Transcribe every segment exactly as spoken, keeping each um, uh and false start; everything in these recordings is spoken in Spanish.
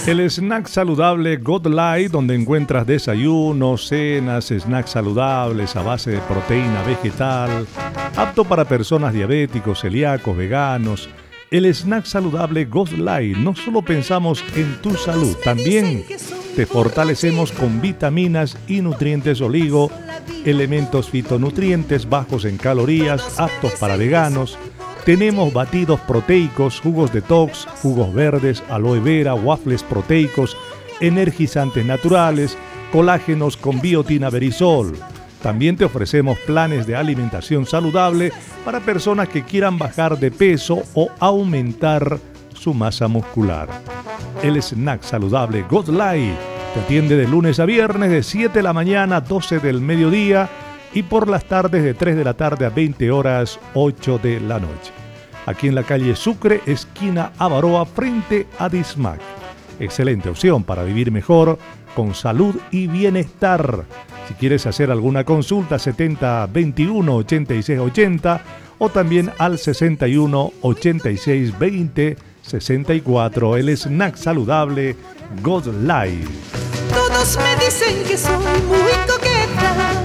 El snack saludable God Light, donde encuentras desayunos, cenas, snacks saludables a base de proteína vegetal, apto para personas diabéticos, celíacos, veganos. El snack saludable God Light, no solo pensamos en tu salud, también te fortalecemos con vitaminas y nutrientes oligo, elementos fitonutrientes bajos en calorías, aptos para veganos. Tenemos batidos proteicos, jugos detox, jugos verdes, aloe vera, waffles proteicos, energizantes naturales, colágenos con biotina verisol. También te ofrecemos planes de alimentación saludable para personas que quieran bajar de peso o aumentar su masa muscular. El snack saludable God Light te atiende de lunes a viernes de siete de la mañana a doce del mediodía y por las tardes de tres de la tarde a veinte horas, ocho de la noche. Aquí en la calle Sucre, esquina Avaroa, frente a Dismac. Excelente opción para vivir mejor, con salud y bienestar. Si quieres hacer alguna consulta, setenta veintiuno ochenta y seis ochenta o también al sesenta y uno ochenta y seis veinte sesenta y cuatro. El snack saludable God Light. Todos me dicen que soy muy coqueta.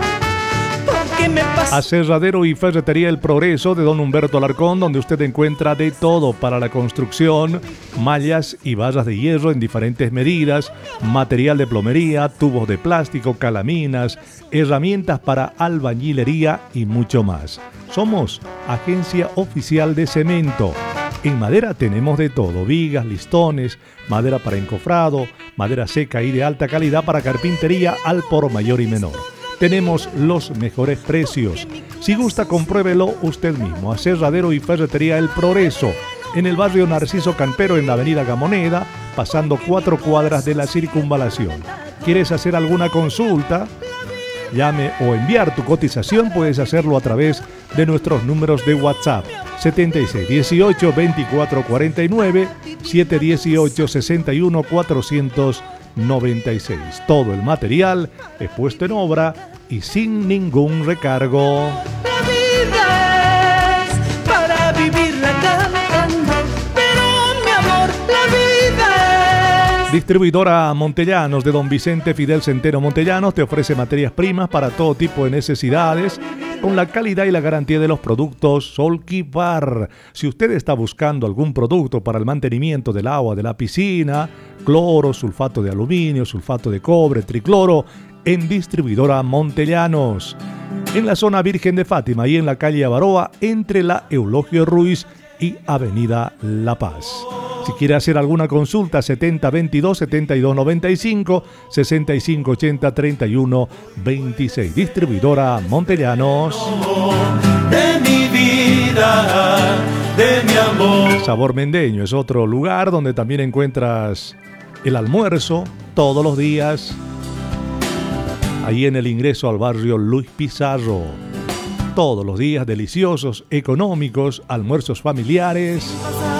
Aserradero y Ferretería El Progreso de Don Humberto Alarcón, donde usted encuentra de todo para la construcción, mallas y barras de hierro en diferentes medidas, material de plomería, tubos de plástico, calaminas, herramientas para albañilería y mucho más. Somos agencia oficial de cemento. En madera tenemos de todo, vigas, listones, madera para encofrado, madera seca y de alta calidad para carpintería al por mayor y menor. Tenemos los mejores precios. Si gusta, compruébelo usted mismo. Aserradero y Ferretería El Progreso, en el barrio Narciso Campero, en la avenida Gamoneda, pasando cuatro cuadras de la circunvalación. ¿Quieres hacer alguna consulta? Llame o enviar tu cotización, puedes hacerlo a través de nuestros números de WhatsApp. setenta y seis dieciocho veinticuatro cuarenta y nueve, siete dieciocho sesenta y uno cuatrocientos noventa y seis. Todo el material es puesto en obra y sin ningún recargo. La vida es para vivirla cantando, pero mi amor, la vida es... Distribuidora Montellanos de Don Vicente Fidel Centeno Montellanos te ofrece materias primas para todo tipo de necesidades con la calidad y la garantía de los productos Solquipar. Si usted está buscando algún producto para el mantenimiento del agua de la piscina, cloro, sulfato de aluminio, sulfato de cobre, tricloro, en Distribuidora Montellanos. En la zona Virgen de Fátima y en la calle Avaroa, entre la Eulogio Ruiz y Avenida La Paz. Si quiere hacer alguna consulta, setenta veintidós setenta y dos noventa y cinco, sesenta y cinco ochenta treinta y uno veintiséis. Distribuidora Montellanos. De mi vida, de mi amor. Sabor Mendeño es otro lugar donde también encuentras el almuerzo todos los días. Ahí en el ingreso al barrio Luis Pizarro. Todos los días deliciosos, económicos, almuerzos familiares.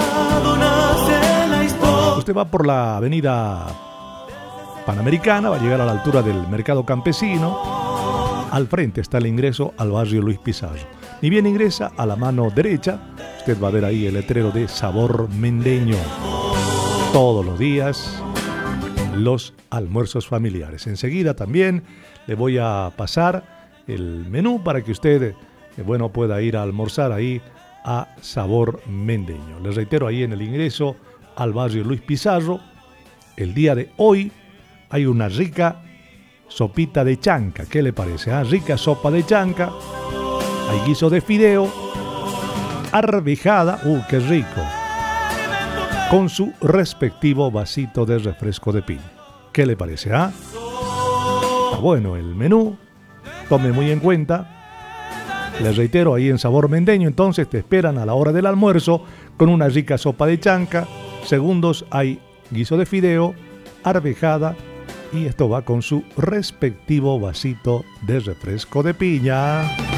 Usted va por la avenida Panamericana, va a llegar a la altura del Mercado Campesino. Al frente está el ingreso al barrio Luis Pizarro. Ni bien ingresa, a la mano derecha, usted va a ver ahí el letrero de Sabor Mendeño. Todos los días, los almuerzos familiares. Enseguida también le voy a pasar el menú para que usted, eh, bueno, pueda ir a almorzar ahí a Sabor Mendeño. Les reitero, ahí en el ingreso al barrio Luis Pizarro, el día de hoy hay una rica sopita de chanca. ¿Qué le parece? Ah? Rica sopa de chanca, hay guiso de fideo, arvejada, ¡uh, qué rico!, con su respectivo vasito de refresco de piña. ¿Qué le parece? Ah? Está bueno el menú, tome muy en cuenta. Les reitero, ahí en Sabor Mendeño, entonces te esperan a la hora del almuerzo con una rica sopa de chanca. Segundos hay guiso de fideo, arvejada y esto va con su respectivo vasito de refresco de piña.